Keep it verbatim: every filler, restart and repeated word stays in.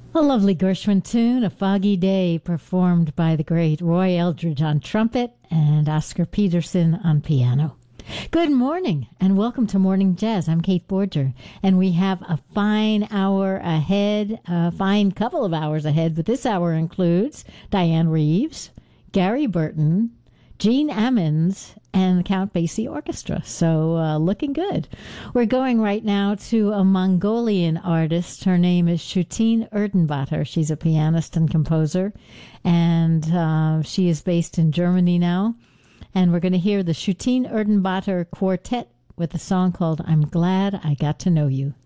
A lovely Gershwin tune, A Foggy Day, performed by the great Roy Eldridge on trumpet and Oscar Peterson on piano. Good morning and welcome to Morning Jazz. I'm Kate Borger, and we have a fine hour ahead, a fine couple of hours ahead, but this hour includes Diane Reeves, Gary Burton, Gene Ammons, and the Count Basie Orchestra. So uh, looking good. We're going right now to a Mongolian artist. Her name is Shutin Erdenbacher. She's a pianist and composer, and uh, she is based in Germany now. And we're going to hear the Shutin Erdenbacher Quartet with a song called I'm Glad I Got to Know You.